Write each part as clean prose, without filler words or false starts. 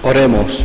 Oremos.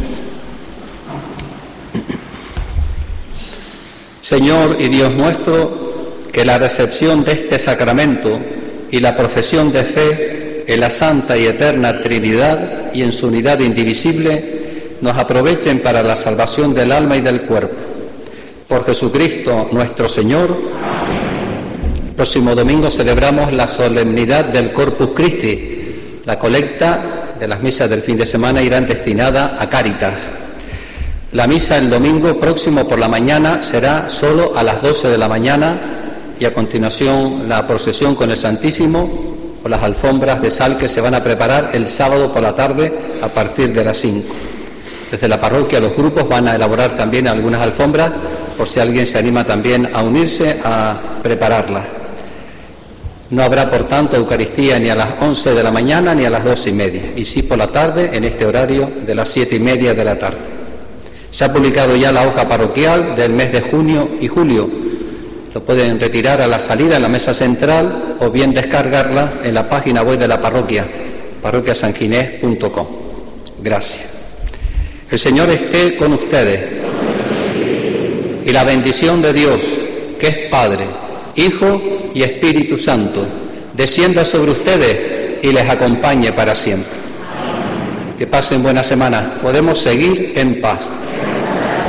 Señor y Dios nuestro, que la recepción de este sacramento y la profesión de fe en la Santa y Eterna Trinidad y en su unidad indivisible nos aprovechen para la salvación del alma y del cuerpo. Por Jesucristo nuestro Señor. El próximo domingo celebramos la solemnidad del Corpus Christi. La colecta de las misas del fin de semana irán destinada a Cáritas. La misa el domingo próximo por la mañana será solo a las 12 de la mañana y a continuación la procesión con el Santísimo o las alfombras de sal que se van a preparar el sábado por la tarde a partir de las 5. Desde la parroquia los grupos van a elaborar también algunas alfombras por si alguien se anima también a unirse a prepararlas. No habrá, por tanto, Eucaristía ni a las 11 de la mañana ni a las 12:30, y sí por la tarde, en este horario de las 7:30 de la tarde. Se ha publicado ya la hoja parroquial del mes de junio y julio. Lo pueden retirar a la salida en la mesa central o bien descargarla en la página web de la parroquia, parroquiasanginés.com. Gracias. El Señor esté con ustedes. Y la bendición de Dios, que es Padre, Hijo y Espíritu Santo, descienda sobre ustedes y les acompañe para siempre. Que pasen buena semana. Podemos seguir en paz.